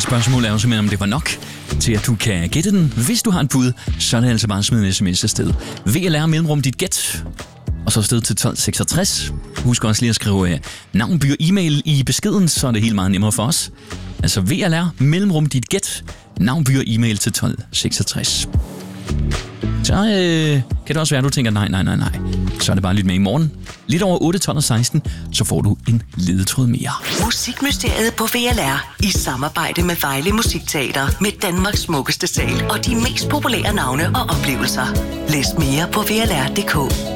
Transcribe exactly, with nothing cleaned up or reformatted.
spørgsmålet er jo simpelthen, om det var nok til, at du kan gætte den. Hvis du har et bud, så er det altså bare at smide en sms afsted. V L R mellemrum dit gæt, og så afsted til tolv seksogtres. Husk også lige at skrive navn, by og e-mail i beskeden, så er det helt meget nemmere for os. Altså V L R mellemrum dit gæt, navn, by og e-mail til tolv seksogtres. Så øh, kan det også være, at du tænker, nej, nej, nej, nej. Så er det bare lidt med i morgen. Lidt over otte, tolv og seksten, så får du en ledetråd mere. Musikmysteriet på V L R i samarbejde med Vejle Musikteater med Danmarks smukkeste sal og de mest populære navne og oplevelser. Læs mere på V L R punktum d k.